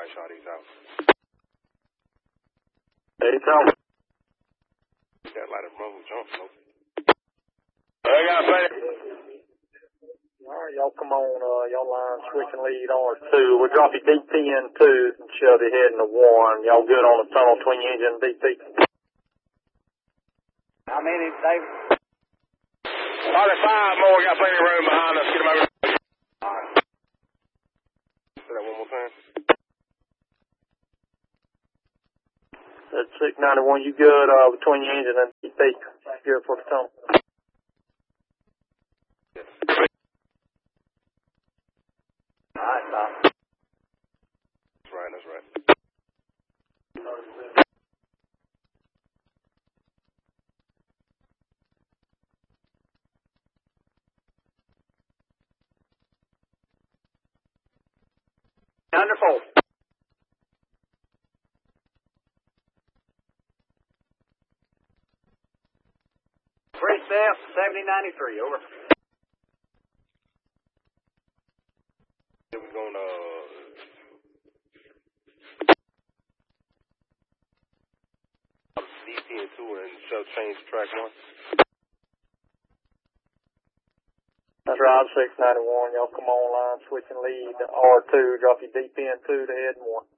Alright, Shawty's out. Hey, Tom. That light of rumble jump, nope. I got it. Alright, y'all come on, y'all line switching lead R2. We'll drop you DP in 2 and shove you head into 1. Y'all good on the tunnel twin engine DP? How many, David? Probably 5 more. We got plenty of room behind us. Get them over. Alright. Say that one more time. That's 691. You good between your engine and DP? Good for the tunnel. Alright, stop. That's right, that's right. Wonderful. 3 steps, 7093, over. Then we're gonna DP in 2 and shove change to track 1. That's right, 691. Y'all come on line switching lead R2. Drop your DP in 2 to head in 1.